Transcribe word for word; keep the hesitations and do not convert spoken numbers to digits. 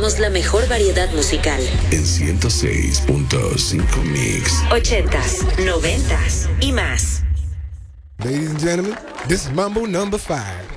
presentamos la mejor variedad musical. En ciento seis punto cinco Mix. Ochentas, noventas y más. Ladies and gentlemen, this is Mambo number five.